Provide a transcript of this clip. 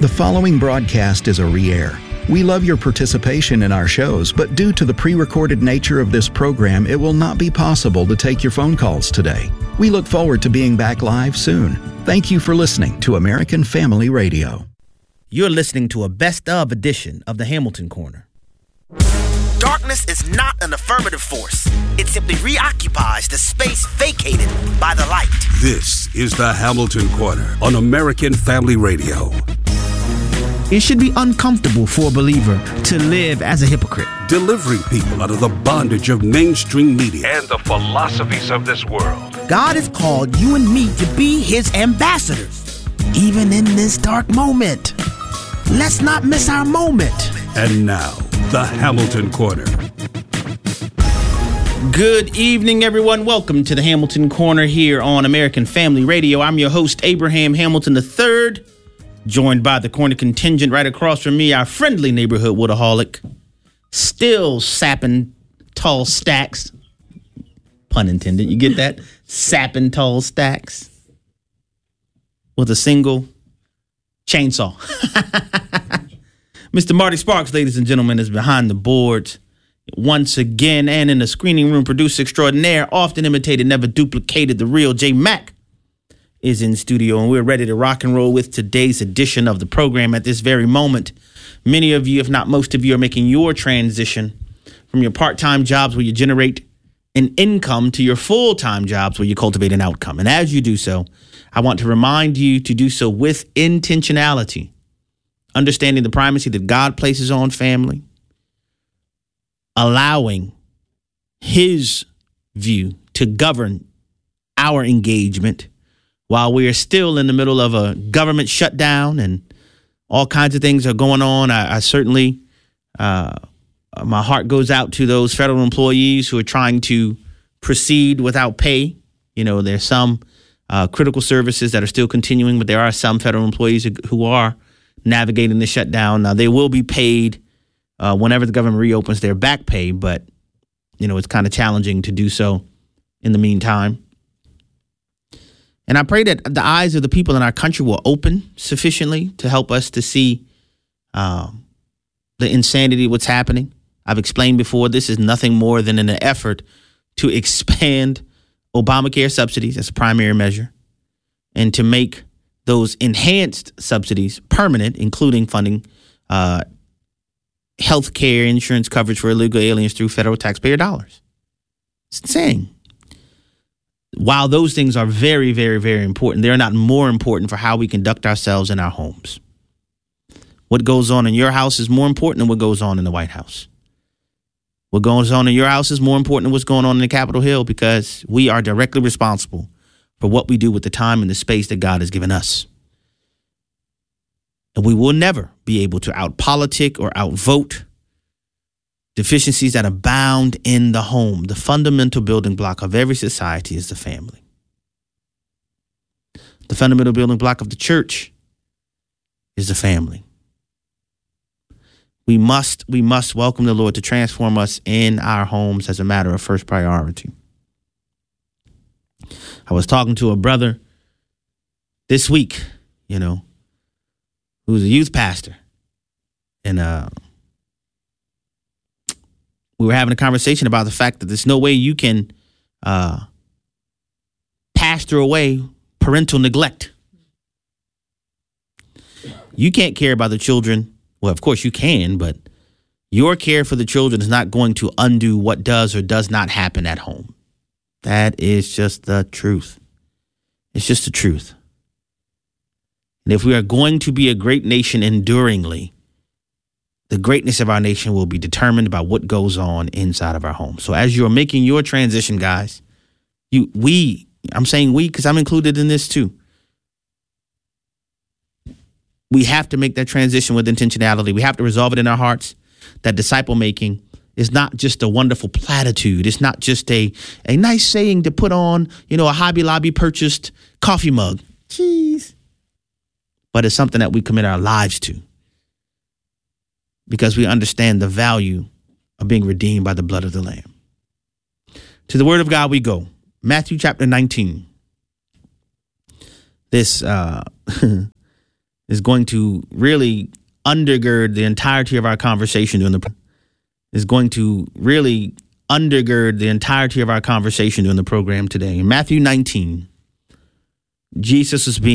The following broadcast is a re-air. We love your participation in our shows, but due to the pre-recorded nature of this program, it will not be possible to take your phone calls today. We look forward to being back live soon. Thank you for listening to American Family Radio. You're listening to a best-of edition of the Hamilton Corner. Darkness is not an affirmative force. It simply reoccupies the space vacated by the light. This is the Hamilton Corner on American Family Radio. It should be uncomfortable for a believer to live as a hypocrite. Delivering people out of the bondage of mainstream media and the philosophies of this world. God has called you and me to be his ambassadors, even in this dark moment. Let's not miss our moment. And now, the Hamilton Corner. Good evening, everyone. Welcome to the Hamilton Corner here on American Family Radio. I'm your host, Abraham Hamilton III, joined by the corner contingent right across from me, our friendly neighborhood Woodaholic, still sapping tall stacks. Pun intended. You get that? Sapping tall stacks with a single chainsaw. Mr. Marty Sparks, ladies and gentlemen, is behind the boards once again, and in the screening room, producer extraordinaire, often imitated, never duplicated, the real J Mac is in studio, and we're ready to rock and roll with today's edition of the program. At this very moment, many of you, if not most of you, are making your transition from your part-time jobs where you generate an income to your full-time jobs where you cultivate an outcome. And as you do so, I want to remind you to do so with intentionality, understanding the primacy that God places on family, allowing his view to govern our engagement while we are still in the middle of a government shutdown and all kinds of things are going on. I certainly, my heart goes out to those federal employees who are trying to proceed without pay. You know, there's some critical services that are still continuing, but there are some federal employees who are navigating the shutdown. Now, they will be paid whenever the government reopens their back pay, but, you know, it's kind of challenging to do so in the meantime. And I pray that the eyes of the people in our country will open sufficiently to help us to see the insanity of what's happening. I've explained before, this is nothing more than an effort to expand Obamacare subsidies as a primary measure and to make those enhanced subsidies permanent, including funding health care insurance coverage for illegal aliens through federal taxpayer dollars. It's insane. While those things are very, very, very important, they're not more important for how we conduct ourselves in our homes. What goes on in your house is more important than what goes on in the White House. What goes on in your house is more important than what's going on in the Capitol Hill, because we are directly responsible for what we do with the time and the space that God has given us. And we will never be able to outpolitic or outvote deficiencies that abound in the home. The fundamental building block of every society is the family. The fundamental building block of the church is the family. We must welcome the Lord to transform us in our homes as a matter of first priority. I was talking to a brother this week, you know, who's a youth pastor. And we were having a conversation about the fact that there's no way you can pastor away parental neglect. You can't care about the children. Well, of course you can, but your care for the children is not going to undo what does or does not happen at home. That is just the truth. It's just the truth. And if we are going to be a great nation enduringly, the greatness of our nation will be determined by what goes on inside of our home. So as you're making your transition, guys, I'm saying we because I'm included in this too. We have to make that transition with intentionality. We have to resolve it in our hearts that disciple making is not just a wonderful platitude. It's not just a nice saying to put on, you know, a Hobby Lobby purchased coffee mug. Jeez. But it's something that we commit our lives to because we understand the value of being redeemed by the blood of the Lamb. To the word of God we go. Matthew chapter 19. This is going to really undergird the entirety of our conversation during the program today. In Matthew 19, Jesus is being